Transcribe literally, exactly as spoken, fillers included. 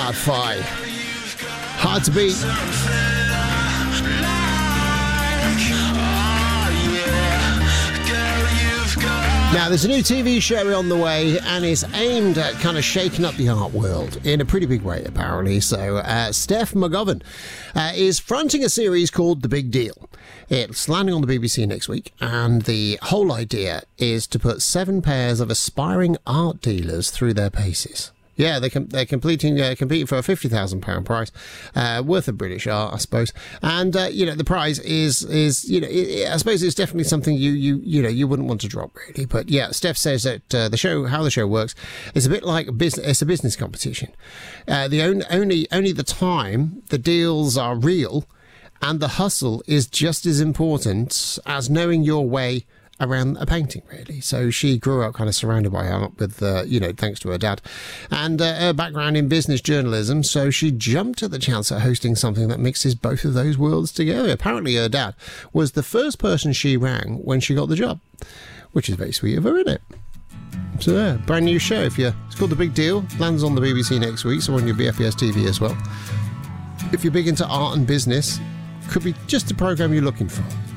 Fi. Hard to beat. Now, there's a new T V show on the way, and it's aimed at kind of shaking up the art world in a pretty big way, apparently. So, uh, Steph McGovern uh, is fronting a series called The Big Deal. It's landing on the B B C next week, and the whole idea is to put seven pairs of aspiring art dealers through their paces. Yeah, they com- they're completing, uh, competing for a fifty thousand pounds prize, uh, worth of British art, I suppose. And, uh, you know, the prize is, is you know, it, it, I suppose it's definitely something you, you, you know, you wouldn't want to drop, really. But, yeah, Steph says that uh, the show, how the show works, is a bit like a business, it's a business competition. Uh, the only, only, only the time the deals are real and the hustle is just as important as knowing your way around a painting, really. So she grew up kind of surrounded by art with, uh, you know, thanks to her dad and uh, her background in business journalism. So she jumped at the chance at hosting something that mixes both of those worlds together. Apparently her dad was the first person she rang when she got the job, which is very sweet of her, isn't it? So yeah, brand new show. If you, it's called The Big Deal. Lands on the B B C next week, so on your B F B S T V as well. If you're big into art and business, could be just the programme you're looking for.